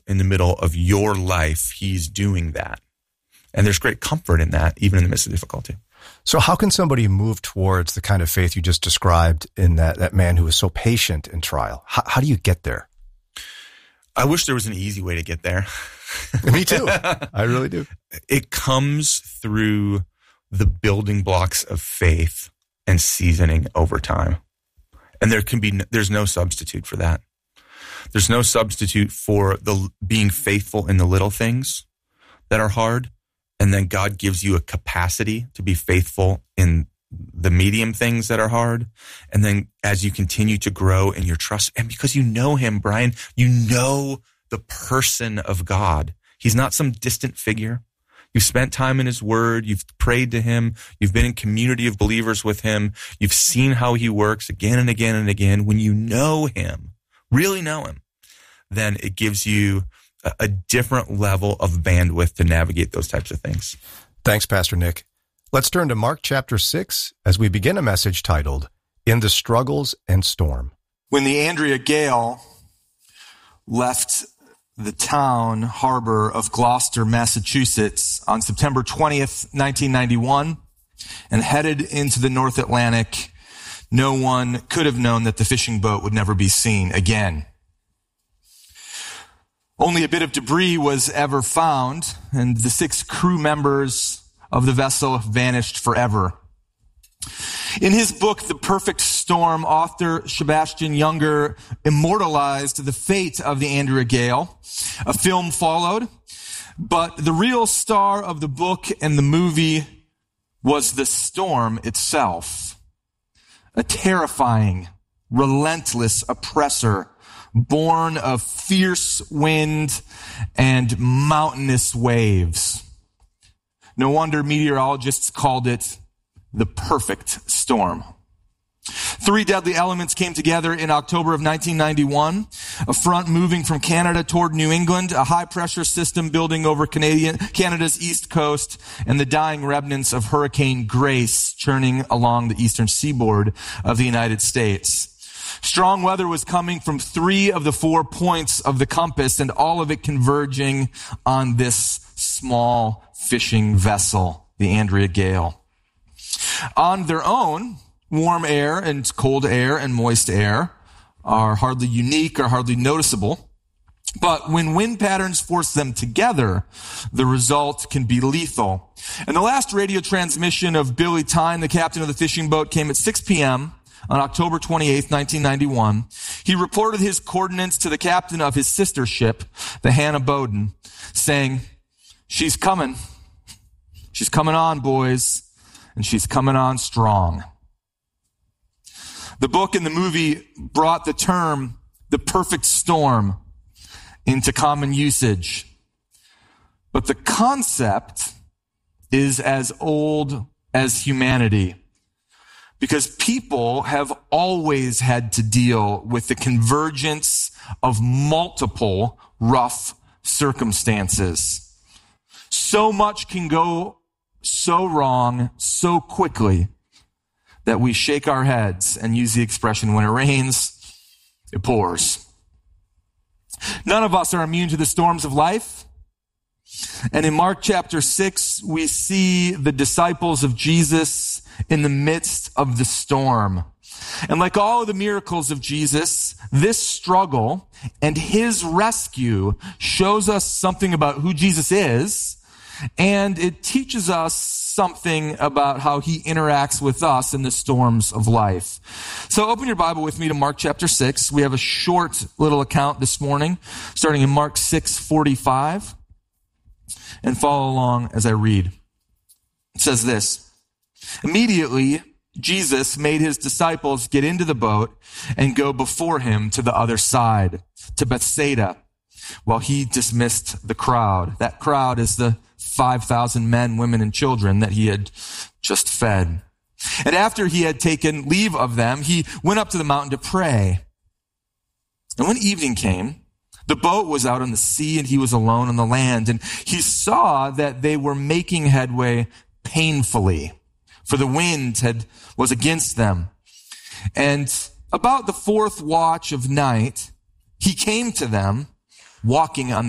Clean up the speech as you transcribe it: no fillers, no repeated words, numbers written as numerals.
in the middle of your life, he's doing that. And there's great comfort in that, even in the midst of difficulty. So how can somebody move towards the kind of faith you just described in that man who was so patient in trial? How do you get there? I wish there was an easy way to get there. Me too. I really do. It comes through the building blocks of faith and seasoning over time. And there's no substitute for that. There's no substitute for the being faithful in the little things that are hard. And then God gives you a capacity to be faithful in the medium things that are hard. And then as you continue to grow in your trust, and because you know him, Brian, you know the person of God. He's not some distant figure. You've spent time in his word. You've prayed to him. You've been in community of believers with him. You've seen how he works again and again and again. When you know him, really know him, then it gives you a different level of bandwidth to navigate those types of things. Thanks, Pastor Nick. Let's turn to Mark chapter 6 as we begin a message titled, In the Struggles and Storm. When the Andrea Gale left the town harbor of Gloucester, Massachusetts on September 20th, 1991, and headed into the North Atlantic, no one could have known that the fishing boat would never be seen again. Only a bit of debris was ever found, and the 6 crew members of the vessel vanished forever. In his book, The Perfect Storm, author Sebastian Junger immortalized the fate of the Andrea Gale. A film followed, but the real star of the book and the movie was the storm itself. A terrifying, relentless oppressor born of fierce wind and mountainous waves. No wonder meteorologists called it the perfect storm. 3 deadly elements came together in October of 1991. A front moving from Canada toward New England, a high-pressure system building over Canada's east coast, and the dying remnants of Hurricane Grace churning along the eastern seaboard of the United States. Strong weather was coming from 3 of the 4 points of the compass, and all of it converging on this small fishing vessel, the Andrea Gale. On their own, warm air and cold air and moist air are hardly unique or hardly noticeable. But when wind patterns force them together, the result can be lethal. And the last radio transmission of Billy Tyne, the captain of the fishing boat, came at 6 p.m. on October 28th, 1991. He reported his coordinates to the captain of his sister ship, the Hannah Bowden, saying, "She's coming. She's coming on, boys, and she's coming on strong." The book and the movie brought the term, the perfect storm, into common usage. But the concept is as old as humanity, because people have always had to deal with the convergence of multiple rough circumstances. So much can go so wrong so quickly that we shake our heads and use the expression, when it rains, it pours. None of us are immune to the storms of life. And in Mark chapter 6, we see the disciples of Jesus in the midst of the storm. And like all of the miracles of Jesus, this struggle and his rescue shows us something about who Jesus is, and it teaches us something about how he interacts with us in the storms of life. So open your Bible with me to Mark chapter 6. We have a short little account this morning, starting in Mark 6:45, and follow along as I read. It says this: "Immediately, Jesus made his disciples get into the boat and go before him to the other side, to Bethsaida, while he dismissed the crowd." That crowd is the 5,000 men, women, and children that he had just fed. "And after he had taken leave of them, he went up to the mountain to pray. And when evening came, the boat was out on the sea, and he was alone on the land. And he saw that they were making headway painfully, for the wind was against them. And about the 4th watch of night, he came to them, walking on